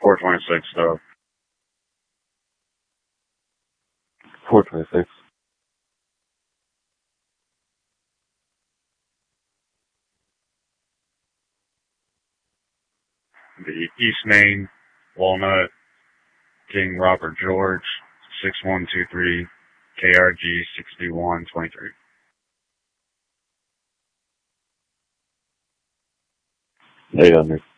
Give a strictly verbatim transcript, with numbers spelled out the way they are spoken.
four twenty-six, though. four twenty-six. The East Main, Walnut, King Robert George, six one two three, K R G sixty-one twenty-three. eight hundred.